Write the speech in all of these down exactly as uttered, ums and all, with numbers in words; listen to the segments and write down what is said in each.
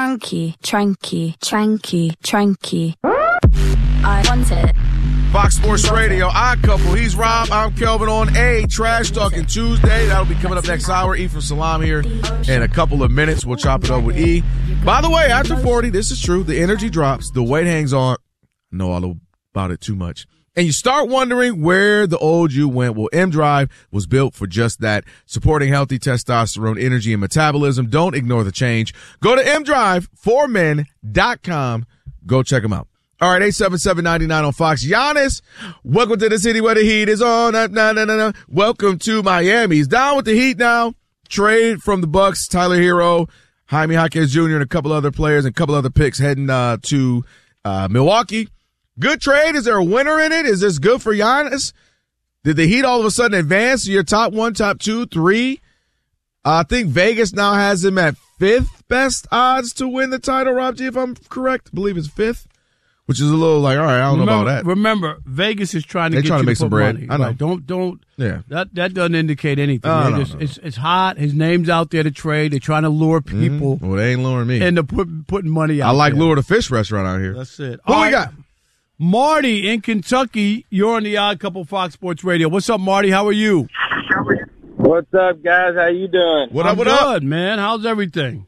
Tranky, tranky, tranky, tranky. I want it. Fox Sports Radio, Odd Couple. He's Rob. I'm Kelvin on a Trash Talking Tuesday. That'll be coming up next hour. E from Salam here in a couple of minutes. We'll chop it up with E. By the way, after forty, this is true. The energy drops. The weight hangs on. I know all about it too much. And you start wondering where the old you went. Well, M-Drive was built for just that, supporting healthy testosterone, energy, and metabolism. Don't ignore the change. Go to m drive for men dot com. Go check them out. All right, eight seven seven, nine nine on Fox. Giannis, welcome to the city where the heat is on. Nah, nah, nah, nah. Welcome to Miami. He's down with the Heat now. Trade from the Bucks, Tyler Hero, Jaime Jaquez Junior, and a couple other players and a couple other picks heading uh, to uh, Milwaukee. Good trade. Is there a winner in it? Is this good for Giannis? Did the Heat all of a sudden advance to your top one, top two, three? Uh, I think Vegas now has him at fifth best odds to win the title, Rob G, if I'm correct. I believe it's fifth, which is a little like, all right, I don't remember, know about that. Remember, Vegas is trying to They're get trying you to make to some put bread. money. I know. Right. Don't, don't. Yeah. That that doesn't indicate anything. Oh, no, just, no. It's it's hot. His name's out there to trade. They're trying to lure people. Mm-hmm. Well, they ain't luring me. And they're put, putting money out I like there. Lure the Fish restaurant out here. That's it. Who All we right. got? Marty in Kentucky. You're on the Odd Couple Fox Sports Radio. What's up, Marty? How are you? What's up, guys? How you doing? What I'm up, what good, up? man. How's everything?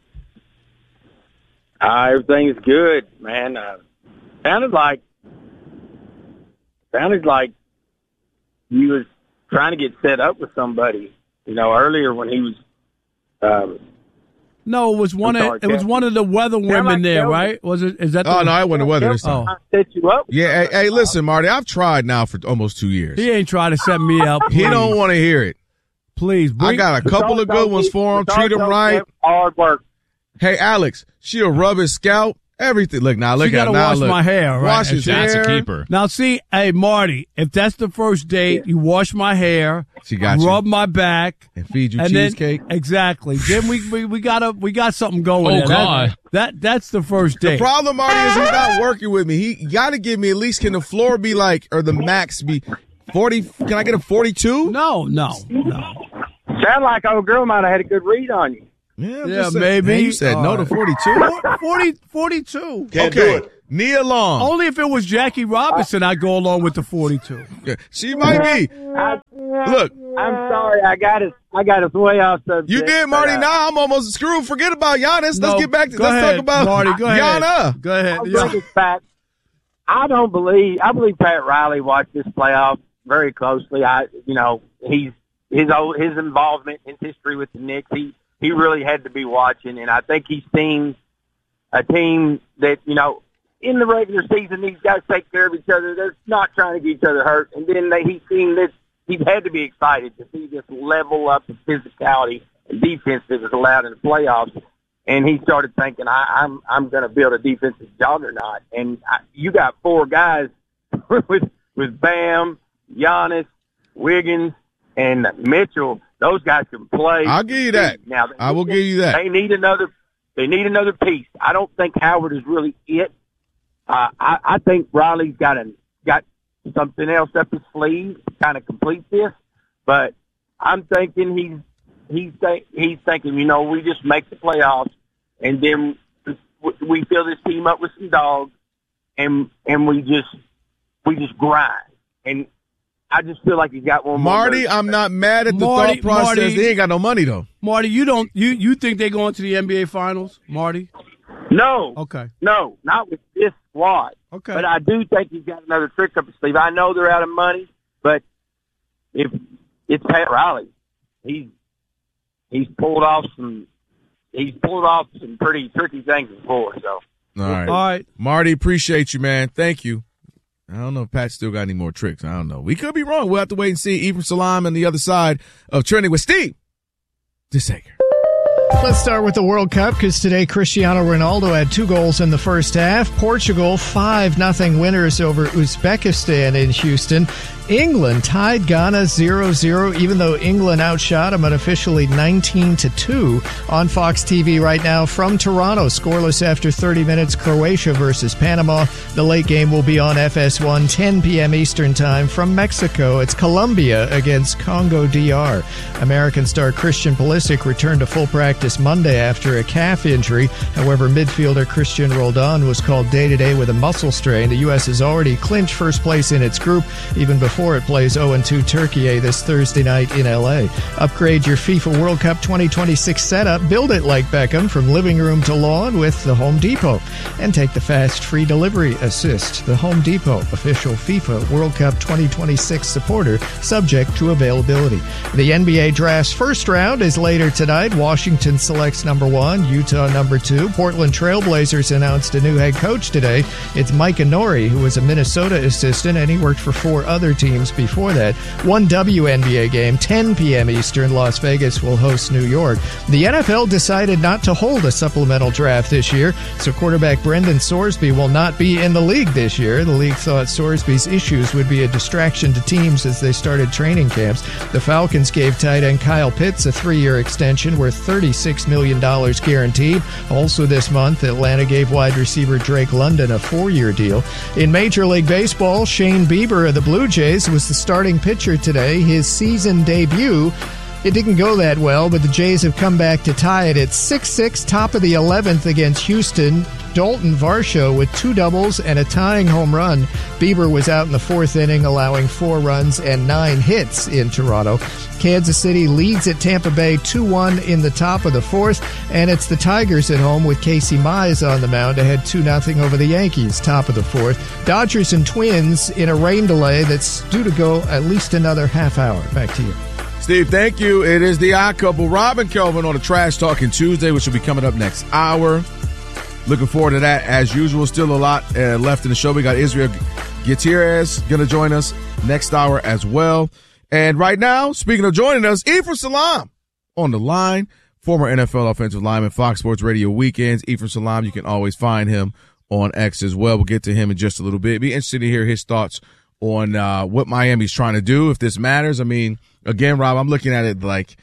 Uh, everything's good, man. Uh, sounded like sounded like he was trying to get set up with somebody. You know, earlier when he was. Um, No, it was one sorry, of it was Ken. one of the weather women like there, Kelvin. right? Was it? Is that? The, Oh, no, I wasn't the weather this time. Oh. set you up. with Yeah, hey, somebody. hey, listen, Marty, I've tried now for almost two years. He ain't trying to set me up. He Please. don't want to hear it. Please, bring, I got a couple of good ones for him. Treat him right. Hard work. Hey, Alex, she'll rub his scalp. Everything. Look, now look She at gotta now. wash Look. my hair, right? Wash his That's hair. a keeper. Now, see, hey, Marty, if that's the first date, you wash my hair, She got you. rub my back, And feed you and cheesecake. then exactly. Then we we, we got a we got something going. Oh, there. God. That, that that's the first The date. problem, Marty, is he's not working with me. He got to give me at least, can the floor be like, or the max be forty? Can I get a forty-two? No, no, no. Sound like old girl might have had a good read on you. Yeah, I'm Yeah, just saying. maybe. Man, you said All no to right. forty-two? forty, forty-two. Okay. Nia Long. Only if it was Jackie Robinson, I'd go along with the forty-two. Yeah, she might be. I, Look, I'm sorry, I got us. I got us way off subject. you did, Marty. but, uh, Now I'm almost screwed. Forget about Giannis. No, let's get back to, go let's ahead, talk about Marty. Go ahead. Gianna. Go ahead. I'll Yeah. bring it back. I don't believe. I believe Pat Riley watched this playoff very closely. I, you know, he's his old, his involvement, his history with the Knicks. He he really had to be watching, and I think he's seen a team that, you know, in the regular season these guys take care of each other. They're not trying to get each other hurt, and then they, he's seen this. He's had to be excited to see this level up of physicality and defense that is allowed in the playoffs. And he started thinking, I, I'm I'm going to build a defensive juggernaut. And I, you got four guys with with Bam, Giannis, Wiggins, and Mitchell. Those guys can play. I'll give you that. Now I will give you that. They need another. They need another piece. I don't think Howard is really it. Uh, I, I think Riley's got a got something else up his sleeve to kind of complete this. But I'm thinking he's he's think, he's thinking, you know, we just make the playoffs and then we fill this team up with some dogs and and we just we just grind. And I just feel like he's got one more. Marty, move. I'm not mad at the Marty- thought process. Marty- They ain't got no money, though. Marty, you don't you you think they're going to the N B A Finals, Marty? No. Okay. No, not with this squad. Okay. But I do think he's got another trick up his sleeve. I know they're out of money, but if it's Pat Riley, he's he's pulled off some he's pulled off some pretty tricky things before. So All right. All right. Marty, appreciate you, man. Thank you. I don't know if Pat still got any more tricks. I don't know. We could be wrong. We'll have to wait and see. Ephraim Salam on the other side of Trending with Steve DeSager. Let's start with the World Cup because today Cristiano Ronaldo had two goals in the first half. Portugal five nothing winners over Uzbekistan in Houston. England tied Ghana zero zero, even though England outshot them unofficially nineteen to two. On Fox T V right now from Toronto, scoreless after thirty minutes, Croatia versus Panama. The late game will be on F S one, ten p.m. Eastern Time. From Mexico, it's Colombia against Congo D R. American star Christian Pulisic returned to full practice Monday after a calf injury. However, midfielder Christian Roldan was called day-to-day with a muscle strain. The U S has already clinched first place in its group, even before Before it plays oh and two Turkey this Thursday night in L A. Upgrade your FIFA World Cup twenty twenty-six setup. Build it like Beckham from living room to lawn with the Home Depot. And take the fast free delivery assist. The Home Depot, official FIFA World Cup twenty twenty-six supporter, subject to availability. The N B A draft's first round is later tonight. Washington selects number one, Utah number two. Portland Trailblazers announced a new head coach today. It's Mike Inori, who was a Minnesota assistant, and he worked for four other teams before that. One W N B A game, ten p.m. Eastern. Las Vegas will host New York. The N F L decided not to hold a supplemental draft this year, so quarterback Brendan Sorsby will not be in the league this year. The league thought Sorsby's issues would be a distraction to teams as they started training camps. The Falcons gave tight end Kyle Pitts a three-year extension worth thirty-six million dollars guaranteed. Also this month, Atlanta gave wide receiver Drake London a four-year deal. In Major League Baseball, Shane Bieber of the Blue Jays was the starting pitcher today, his season debut. It didn't go that well, but the Jays have come back to tie it at six six, top of the eleventh against Houston. Dalton Varsho with two doubles and a tying home run. Bieber was out in the fourth inning, allowing four runs and nine hits in Toronto. Kansas City leads at Tampa Bay two one in the top of the fourth, and it's the Tigers at home with Casey Mize on the mound ahead two nothing over the Yankees, top of the fourth. Dodgers and Twins in a rain delay that's due to go at least another half hour. Back to you. Steve, thank you. It is the Odd Couple, Rob and Kelvin on a Trash Talking Tuesday, which will be coming up next hour. Looking forward to that as usual. Still a lot uh, left in the show. We got Israel Gutierrez going to join us next hour as well. And right now, speaking of joining us, Ephraim Salaam on the line, former N F L offensive lineman, Fox Sports Radio Weekends. Ephraim Salaam, you can always find him on X as well. We'll get to him in just a little bit. Be interested to hear his thoughts on uh, what Miami's trying to do, if this matters. I mean, again, Rob, I'm looking at it like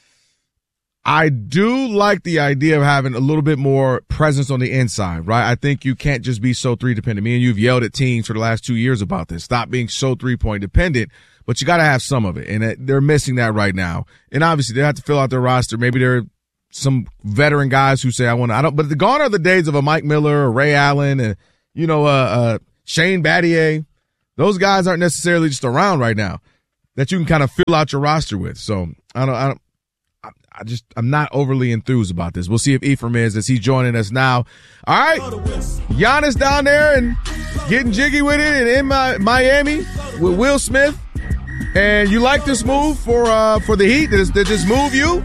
I do like the idea of having a little bit more presence on the inside, right? I think you can't just be so three dependent. Me and you've yelled at teams for the last two years about this. Stop being so three point dependent, but you got to have some of it, and they're missing that right now. And obviously, they have to fill out their roster. Maybe there are some veteran guys who say, "I want to." I don't. But the gone are the days of a Mike Miller or Ray Allen and you know, uh, uh, Shane Battier. Those guys aren't necessarily just around right now that you can kind of fill out your roster with. So I don't. I don't. I just, I'm not overly enthused about this. We'll see if Ephraim is as he's joining us now. All right. Giannis down there and getting jiggy with it and in my, Miami with Will Smith. And you like this move for uh, for the Heat? Did, did this move you?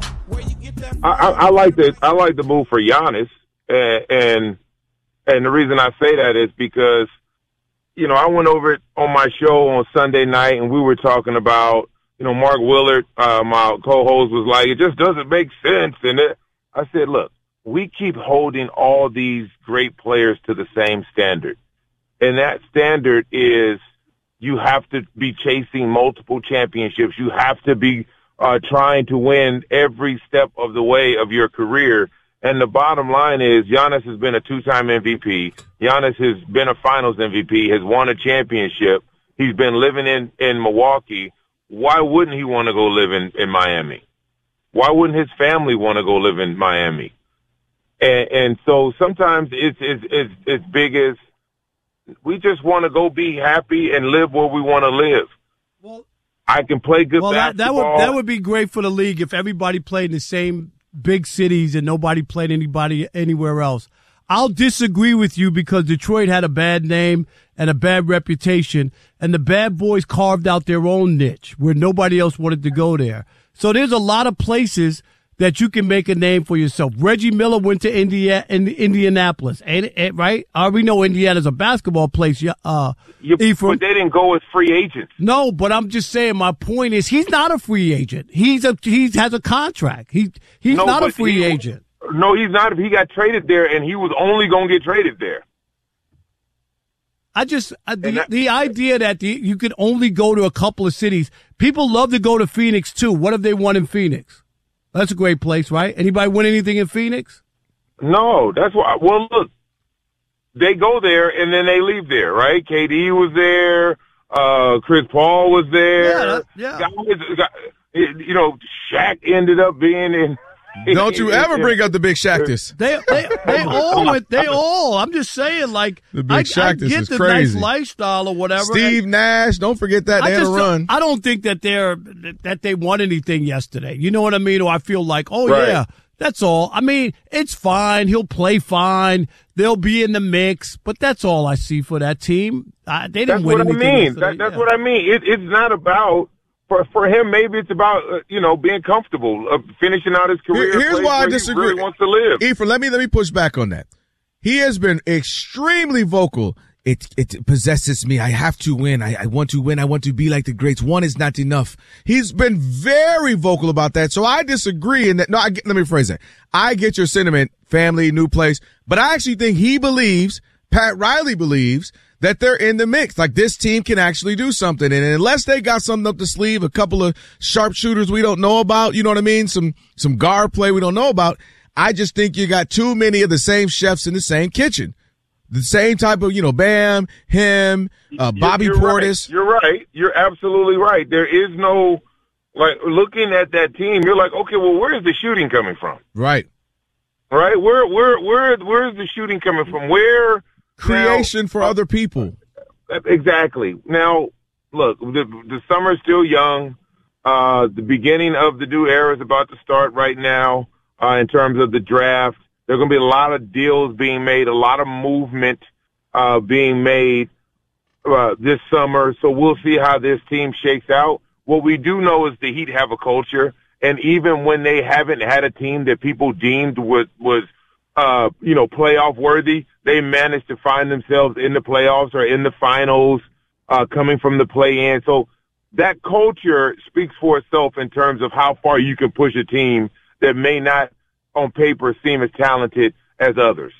I, I, I like the I like the move for Giannis. And, and and the reason I say that is because, you know, I went over it on my show on Sunday night and we were talking about, you know, Mark Willard, uh, my co-host, was like, it just doesn't make sense. And it, I said, look, we keep holding all these great players to the same standard. And that standard is you have to be chasing multiple championships. You have to be uh, trying to win every step of the way of your career. And the bottom line is Giannis has been a two-time M V P. Giannis has been a finals M V P, has won a championship. He's been living in, in Milwaukee. Why wouldn't he want to go live in, in Miami? Why wouldn't his family want to go live in Miami? And, and so sometimes it's, it's, it's, it's big as we just want to go be happy and live where we want to live. Well, I can play good well, that, basketball. That would, that would be great for the league if everybody played in the same big cities and nobody played anybody anywhere else. I'll disagree with you because Detroit had a bad name and a bad reputation, and the bad boys carved out their own niche where nobody else wanted to go there. So there's a lot of places that you can make a name for yourself. Reggie Miller went to India, in Indianapolis, and, and, right? Uh, we know Indiana's a basketball place. Uh, yeah, but they didn't go as free agents. No, but I'm just saying. My point is, he's not a free agent. He's a he has a contract. He he's no, not a free he, agent. No, he's not. He got traded there, and he was only going to get traded there. I just uh, the that, the idea that the, you could only go to a couple of cities. People love to go to Phoenix too. What have they won in Phoenix? That's a great place, right? Anybody win anything in Phoenix? No, that's why. Well, look, they go there and then they leave there, right? K D was there. Uh, Chris Paul was there. Yeah, yeah. Guys, you know, Shaq ended up being in. Don't you ever bring up the big Shaqtus. They they they all went. They all. I'm just saying, like the big I, I Shaqtus get is the crazy. nice lifestyle or whatever. Steve and Nash, don't forget that. I They had a just run. don't- I don't think that they're that they won anything yesterday. You know what I mean? Or I feel like, oh Right. yeah, that's all. I mean, it's fine. He'll play fine. They'll be in the mix. But that's all I see for that team. I, they didn't That's win what I anything mean. yesterday. That, that's Yeah. what I mean. It, it's not about for for him. Maybe it's about uh, you know being comfortable, uh, finishing out his career. Here- here's place why I where he disagree. really wants to live. Ephraim, let me let me push back on that. He has been extremely vocal. It it possesses me. I have to win. I, I want to win. I want to be like the greats. One is not enough. He's been very vocal about that. So I disagree in that. No, I get, let me phrase that. I get your sentiment, family, new place, but I actually think he believes, Pat Riley believes, that they're in the mix. Like this team can actually do something. And unless they got something up the sleeve, a couple of sharpshooters we don't know about, you know what I mean? Some, some guard play we don't know about. I just think you got too many of the same chefs in the same kitchen. The same type of, you know, Bam, him, uh, Bobby you're Portis. Right. You're right. You're absolutely right. There is no, like, looking at that team, you're like, okay, well, where is the shooting coming from? Right. Right? Where, where, where, where is the shooting coming from? Where? Creation now, for uh, other people. Exactly. Now, look, the, the summer's still young. Uh, the beginning of the new era is about to start right now, uh, in terms of the draft. There's going to be a lot of deals being made, a lot of movement uh, being made uh, this summer. So we'll see how this team shakes out. What we do know is the Heat have a culture, and even when they haven't had a team that people deemed was was uh, you know playoff worthy, they managed to find themselves in the playoffs or in the finals, uh, coming from the play-in. So that culture speaks for itself in terms of how far you can push a team that may not on paper seem as talented as others.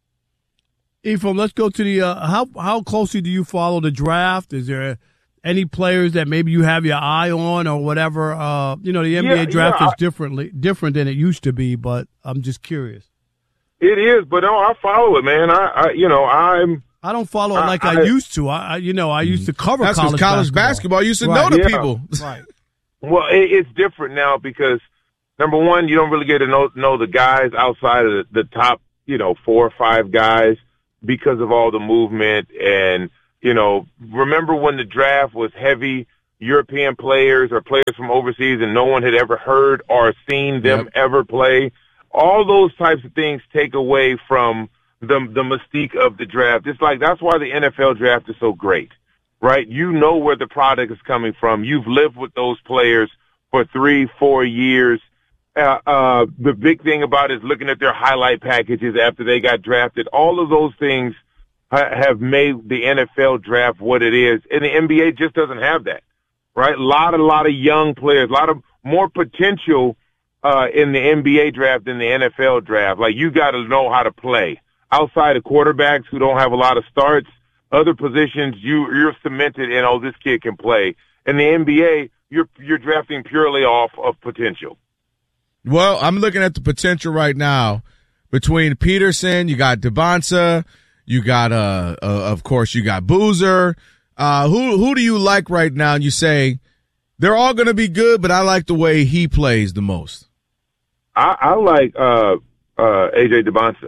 Ephraim, let's go to the uh, how how closely do you follow the draft? Is there any players that maybe you have your eye on or whatever? Uh, you know, the N B A Yeah, draft yeah, is I, differently different than it used to be, but I'm just curious. It is, but no, I follow it, man. I, I you know, I'm. I don't follow it like I, I, I used to. I, I, you know, I used to cover That's college, college basketball. basketball. You used to Right. know the Yeah. people. Right. Well, it, it's different now because number one, you don't really get to know know the guys outside of the, the top, you know, four or five guys because of all the movement. And you know, remember when the draft was heavy European players or players from overseas, and no one had ever heard or seen them Yep. ever play. All those types of things take away from the the mystique of the draft. It's like that's why the N F L draft is so great, right? You know where the product is coming from. You've lived with those players for three, four years. Uh, uh, the big thing about it is looking at their highlight packages after they got drafted. All of those things ha- have made the N F L draft what it is, and the N B A just doesn't have that, right? A lot, a lot of young players, a lot of more potential uh, in the N B A draft than the N F L draft. Like you got to know how to play. Outside of quarterbacks who don't have a lot of starts, other positions you you're cemented in. Oh, this kid can play. In the N B A, you're you're drafting purely off of potential. Well, I'm looking at the potential right now between Peterson. You got Debonsa. You got, uh, uh, of course, you got Boozer. Uh, who who do you like right now? And you say they're all going to be good, but I like the way he plays the most. I, I like uh, uh, A J Debonsa.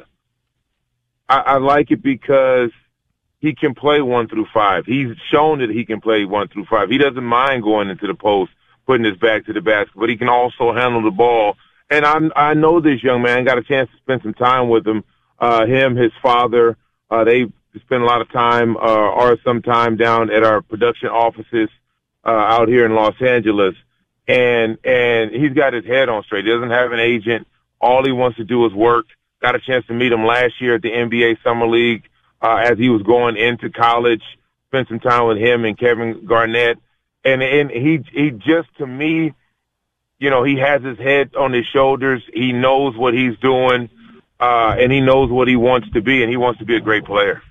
I, I like it because he can play one through five. He's shown that he can play one through five. He doesn't mind going into the post, putting his back to the basket, but he can also handle the ball. And I, I know this young man. Got a chance to spend some time with him. Uh, him, his father. Uh, they spend a lot of time, uh, or some time down at our production offices uh, out here in Los Angeles. And and he's got his head on straight. He doesn't have an agent. All he wants to do is work. Got a chance to meet him last year at the N B A Summer League uh, as he was going into college. Spent some time with him and Kevin Garnett. And and he he just, to me, you know, he has his head on his shoulders. He knows what he's doing, uh, and he knows what he wants to be, and he wants to be a great player.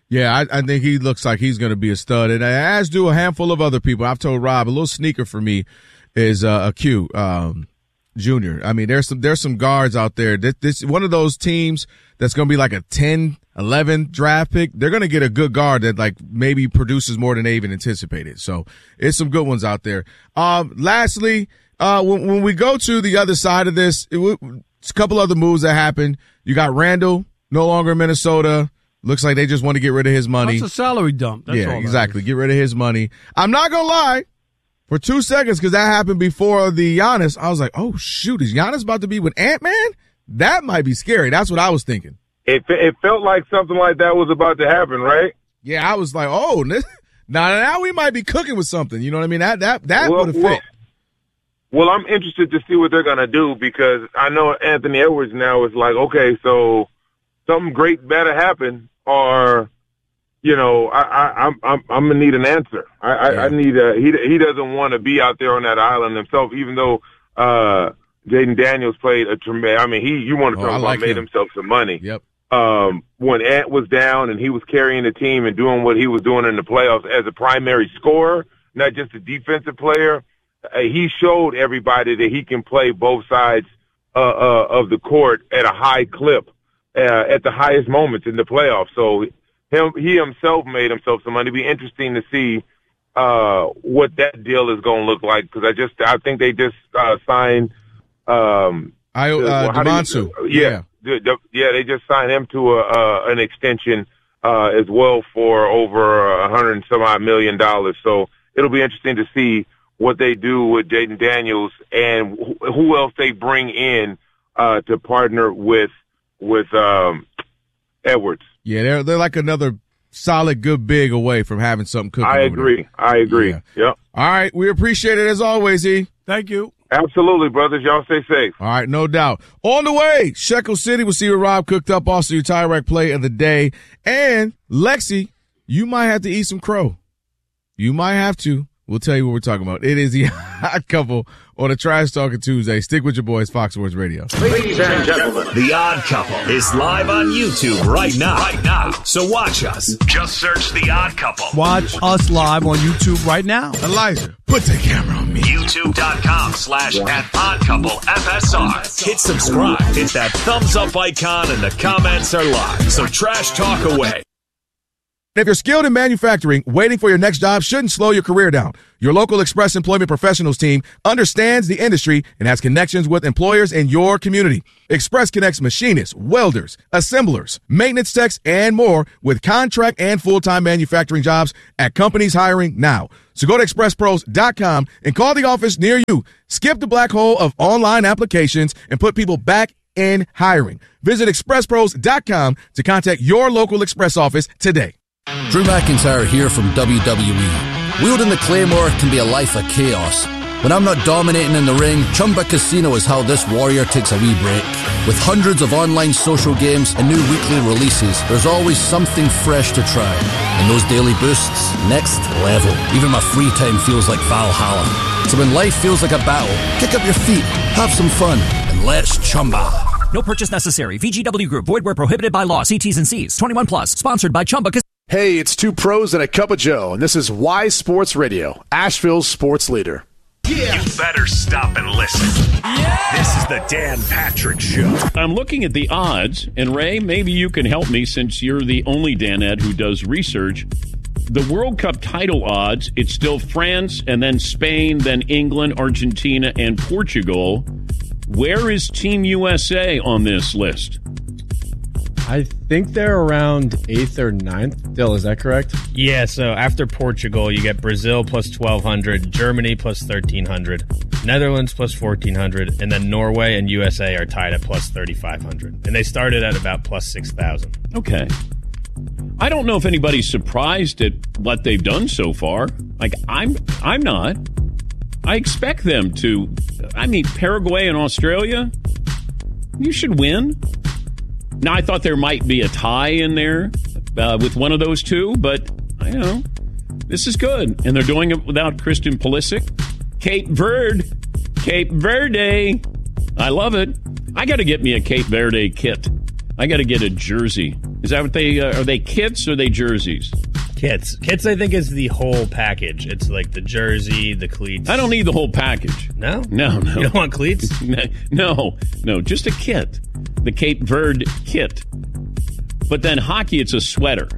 Yeah, I, I think he looks like he's going to be a stud, and as do a handful of other people. I've told Rob, a little sneaker for me is uh, a Q um, Junior. I mean, there's some there's some guards out there. This, this one of those teams that's going to be like a ten, eleven draft pick. They're going to get a good guard that like maybe produces more than they even anticipated. So it's some good ones out there. Um, lastly, uh, when, when we go to the other side of this, it w- it's a couple other moves that happened. You got Randall no longer in Minnesota. Looks like they just want to get rid of his money. That's a salary dump. That's yeah, all exactly. Get rid of his money. I'm not going to lie. For two seconds, because that happened before the Giannis, I was like, oh, shoot, is Giannis about to be with Ant-Man? That might be scary. That's what I was thinking. It it felt like something like that was about to happen, right? Yeah, I was like, oh, this, now, now we might be cooking with something. You know what I mean? That that, that well, would have well, fit. Well, I'm interested to see what they're going to do because I know Anthony Edwards now is like, okay, so something great better happen or – you know, I, I, I'm I'm I'm gonna need an answer. I, I, yeah. I need a he. He doesn't want to be out there on that island himself. Even though uh, Jaden Daniels played a tremendous. I mean, he you want to talk oh, about like made him. himself some money. Yep. Um, when Ant was down and he was carrying the team and doing what he was doing in the playoffs as a primary scorer, not just a defensive player, uh, he showed everybody that he can play both sides uh, uh, of the court at a high clip uh, at the highest moments in the playoffs. So. Him, he himself made himself some money. It'd be interesting to see uh, what that deal is going to look like because I just I think they just uh, signed. Um, I uh, Demonsu. Yeah, yeah. The, the, yeah, they just signed him to a, uh, an extension uh, as well for over a hundred and some odd million dollars. So it'll be interesting to see what they do with Jaden Daniels and wh- who else they bring in uh, to partner with with um, Edwards. Yeah, they're they're like another solid, good big away from having something cooking. I agree. There. I agree. Yeah. Yep. All right, we appreciate it as always, E. Thank you. Absolutely, brothers. Y'all stay safe. All right, no doubt. On the way, Shekel City. We'll see what Rob cooked up. Also, your Tire Rack play of the day. And Lexi, you might have to eat some crow. You might have to. We'll tell you what we're talking about. It is the Odd Couple on a Trash Talking Tuesday. Stick with your boys, Fox Sports Radio. Ladies and gentlemen, The Odd Couple is live on YouTube right now. Right now. So watch us. Just search The Odd Couple. Watch us live on YouTube right now. Elijah, put the camera on me. YouTube.com slash at Odd Couple F S R. Hit subscribe. Hit that thumbs up icon and the comments are live. So trash talk away. If you're skilled in manufacturing, waiting for your next job shouldn't slow your career down. Your local Express Employment Professionals team understands the industry and has connections with employers in your community. Express connects machinists, welders, assemblers, maintenance techs, and more with contract and full-time manufacturing jobs at companies hiring now. So go to express pros dot com and call the office near you. Skip the black hole of online applications and put people back in hiring. Visit express pros dot com to contact your local Express office today. Drew McIntyre here from W W E. Wielding the Claymore can be a life of chaos. When I'm not dominating in the ring, Chumba Casino is how this warrior takes a wee break. With hundreds of online social games and new weekly releases, there's always something fresh to try. And those daily boosts, next level. Even my free time feels like Valhalla. So when life feels like a battle, kick up your feet, have some fun, and let's Chumba. No purchase necessary. V G W Group. Void where prohibited by law. See T's and C's. twenty-one plus. Sponsored by Chumba Casino. Hey, it's two pros and a cup of Joe, and this is Y Sports Radio, Asheville's sports leader. Yeah. You better stop and listen. Yeah. This is the Dan Patrick Show. I'm looking at the odds, and Ray, maybe you can help me since you're the only Danette who does research. The World Cup title odds, it's still France, and then Spain, then England, Argentina, and Portugal. Where is Team U S A on this list? I think they're around eighth or ninth. Dill, is that correct? Yeah, so after Portugal, you get Brazil plus twelve hundred, Germany plus thirteen hundred, Netherlands plus fourteen hundred, and then Norway and U S A are tied at plus thirty-five hundred. And they started at about plus six thousand. Okay. I don't know if anybody's surprised at what they've done so far. Like, I'm I'm not. I expect them to. I mean, Paraguay and Australia, you should win. Now, I thought there might be a tie in there uh, with one of those two, but, I don't know. This is good. And they're doing it without Christian Pulisic. Cape Verde. Cape Verde. I love it. I got to get me a Cape Verde kit. I got to get a jersey. Is that what they uh, are? They kits or are they jerseys? Kits. Kits, I think, is the whole package. It's like the jersey, the cleats. I don't need the whole package. No? No, no. You don't want cleats? no, no, just a kit. The Cape Verde kit. But then hockey, it's a sweater.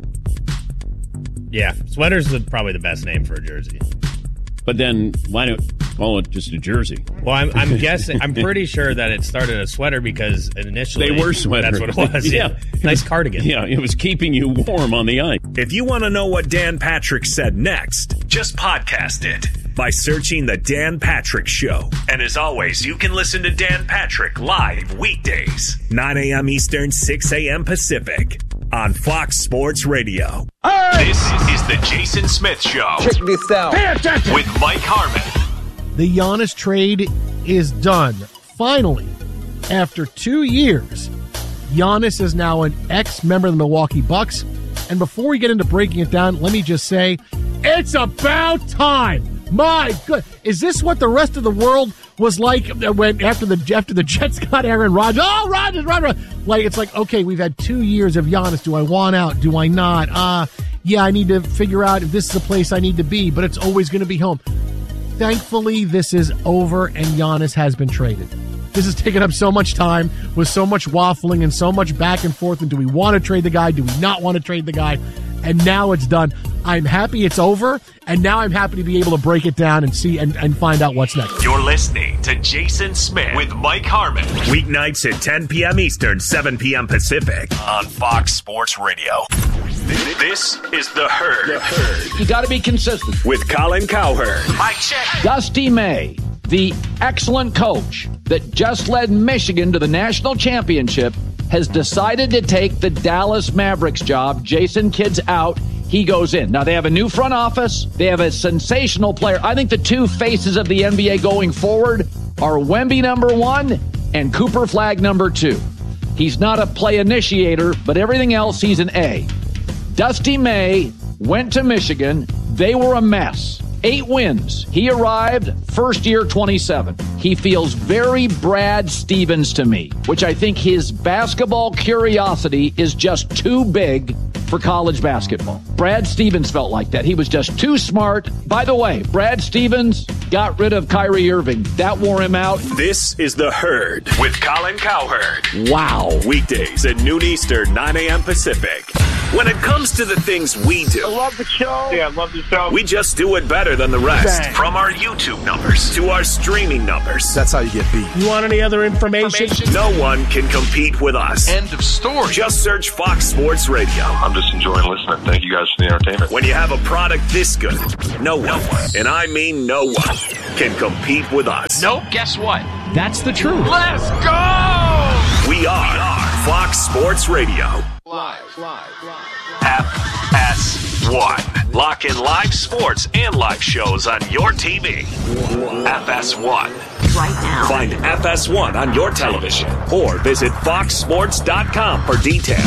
Yeah, sweater's the, probably the best name for a jersey. But then why don't call it just a jersey? Well, I'm, I'm guessing, I'm pretty sure that it started a sweater because initially they were sweaters. That's what it was. Yeah. yeah. Nice cardigan. Yeah, it was keeping you warm on the ice. If you want to know what Dan Patrick said next, just podcast it by searching The Dan Patrick Show. And as always, you can listen to Dan Patrick live weekdays, nine a.m. Eastern, six a.m. Pacific on Fox Sports Radio. Hey! This is the Jason Smith Show. Check this out. With Mike Harmon. The Giannis trade is done. Finally, after two years, Giannis is now an ex-member of the Milwaukee Bucks. And before we get into breaking it down, let me just say, it's about time. My good, is this what the rest of the world was like when after the after the Jets got Aaron Rodgers? Oh, Rodgers, Rodgers! Like it's like, okay, we've had two years of Giannis. Do I want out? Do I not? Uh yeah, I need to figure out if this is the place I need to be. But it's always going to be home. Thankfully, this is over, and Giannis has been traded. This has taken up so much time with so much waffling and so much back and forth. And do we want to trade the guy? Do we not want to trade the guy? And now it's done. I'm happy it's over, and now I'm happy to be able to break it down and see and, and find out what's next. You're listening to Jason Smith with Mike Harmon. Weeknights at ten p.m. Eastern, seven p.m. Pacific on Fox Sports Radio. This is The Herd. The Herd. You got to be consistent. With Colin Cowherd. Mike check. Dusty May, the excellent coach that just led Michigan to the national championship, has decided to take the Dallas Mavericks job. Jason Kidd's out. He goes in. Now, they have a new front office. They have a sensational player. I think the two faces of the N B A going forward are Wemby number one and Cooper Flagg number two. He's not a play initiator, but everything else, he's an A. Dusty May went to Michigan. They were a mess. Eight wins. He arrived first year twenty-seven. He feels very Brad Stevens to me, which I think his basketball curiosity is just too big for college basketball. Brad Stevens felt like that. He was just too smart. By the way, Brad Stevens got rid of Kyrie Irving. That wore him out. This is The Herd with Colin Cowherd. Wow. Weekdays at noon Eastern, nine a.m. Pacific. When it comes to the things we do, I love the show. Yeah, I love the show. We just do it better than the rest. Bang. From our YouTube numbers to our streaming numbers. That's how you get beat. You want any other information? No one can compete with us. End of story. Just search Fox Sports Radio. I'm just enjoying listening. Thank you guys for the entertainment. When you have a product this good, no one, no one, and I mean no one, can compete with us. Nope, guess what? That's the truth. Let's go! We are, we are Fox Sports Radio. Live, live, live. F S one. Lock in live sports and live shows on your T V. F S one. Right now. Find F S one on your television or visit fox sports dot com for details.